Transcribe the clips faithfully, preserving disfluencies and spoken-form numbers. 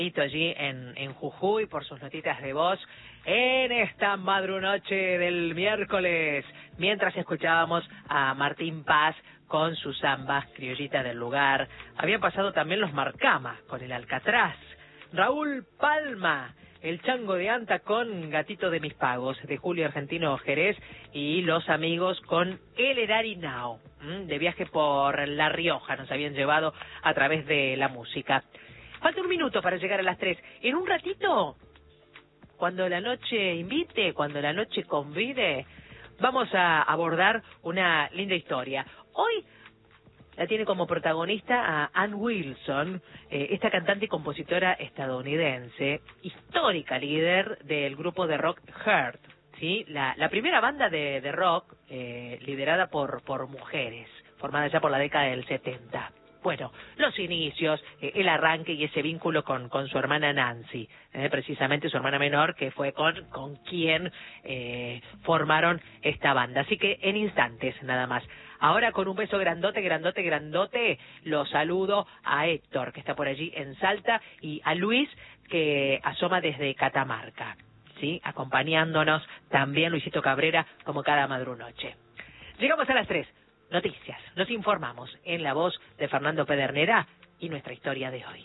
allí en, en Jujuy por sus notitas de voz en esta madrunoche del miércoles, mientras escuchábamos a Martín Paz con sus zambas, criollita del lugar. Habían pasado también los Marcamas con el Alcatraz, Raúl Palma, el Chango de Anta con Gatito de mis Pagos, de Julio Argentino Jerez, y Los Amigos con El Erari Now, de viaje por La Rioja, nos habían llevado a través de la música. Falta un minuto para llegar a las tres. En un ratito, cuando la noche invite, cuando la noche convide, vamos a abordar una linda historia. Hoy la tiene como protagonista a Ann Wilson, eh, esta cantante y compositora estadounidense, histórica líder del grupo de rock Heart, ¿sí? La, la primera banda de, de rock eh, liderada por, por mujeres, formada ya por la década del setenta. Bueno, los inicios, eh, el arranque y ese vínculo con, con su hermana Nancy, eh, precisamente su hermana menor, que fue con, con quien eh, formaron esta banda. Así que en instantes nada más. Ahora con un beso grandote, grandote, grandote, lo saludo a Héctor, que está por allí en Salta, y a Luis, que asoma desde Catamarca, ¿sí? Acompañándonos también Luisito Cabrera, como cada madrunoche. Llegamos a las tres. Noticias, nos informamos en la voz de Fernando Pedernera y nuestra historia de hoy.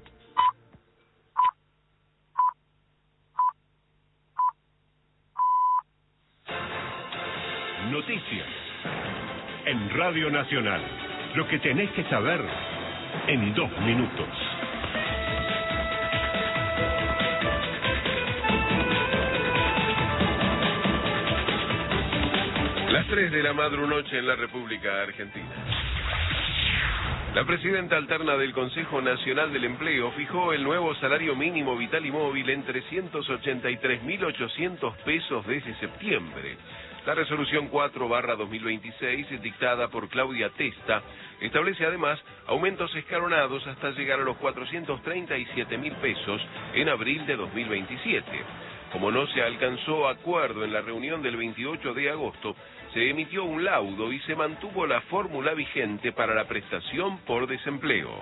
Noticias en Radio Nacional. Lo que tenés que saber en dos minutos. Las tres de la madrunoche en la República Argentina. La presidenta alterna del Consejo Nacional del Empleo fijó el nuevo salario mínimo vital y móvil en trescientos ochenta y tres mil ochocientos pesos desde septiembre. La resolución cuatro barra dos mil veintiséis, dictada por Claudia Testa, establece además aumentos escalonados hasta llegar a los cuatrocientos treinta y siete mil pesos en abril de dos mil veintisiete. Como no se alcanzó acuerdo en la reunión del veintiocho de agosto, se emitió un laudo y se mantuvo la fórmula vigente para la prestación por desempleo.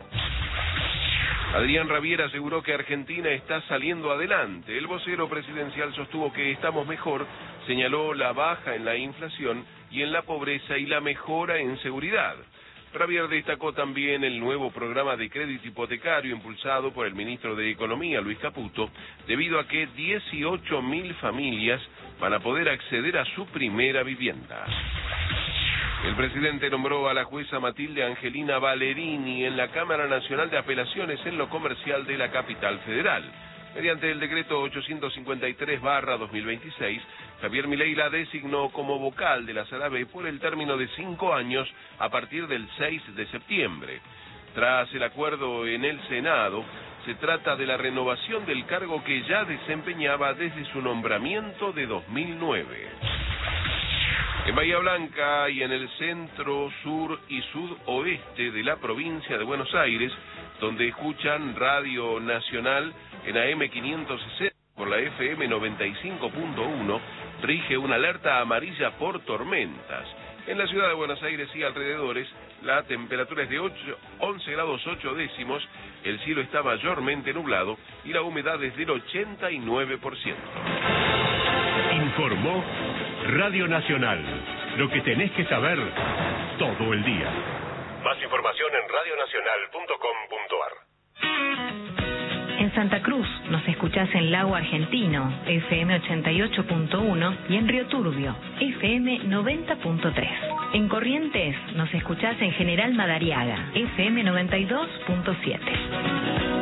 Adrián Rabier aseguró que Argentina está saliendo adelante. El vocero presidencial sostuvo que estamos mejor, señaló la baja en la inflación y en la pobreza y la mejora en seguridad. Rabier destacó también el nuevo programa de crédito hipotecario impulsado por el ministro de Economía, Luis Caputo, debido a que dieciocho mil familias van a poder acceder a su primera vivienda. El presidente nombró a la jueza Matilde Angelina Valerini en la Cámara Nacional de Apelaciones en lo comercial de la capital federal. Mediante el decreto ochocientos cincuenta y tres barra dos mil veintiséis, Javier Milei la designó como vocal de la Sala B por el término de cinco años a partir del seis de septiembre. Tras el acuerdo en el Senado, se trata de la renovación del cargo que ya desempeñaba desde su nombramiento de dos mil nueve. En Bahía Blanca y en el centro, sur y sudoeste de la provincia de Buenos Aires, donde escuchan Radio Nacional en A M quinientos sesenta por la F M noventa y cinco punto uno, rige una alerta amarilla por tormentas. En la ciudad de Buenos Aires y alrededores, la temperatura es de ocho, once grados ocho décimos, el cielo está mayormente nublado y la humedad es del ochenta y nueve por ciento. Informó Radio Nacional. Lo que tenés que saber todo el día. Más información en radio nacional punto com punto ar. En Santa Cruz nos escuchás en Lago Argentino, F M ochenta y ocho punto uno, y en Río Turbio, F M noventa punto tres. En Corrientes nos escuchás en General Madariaga, F M noventa y dos punto siete.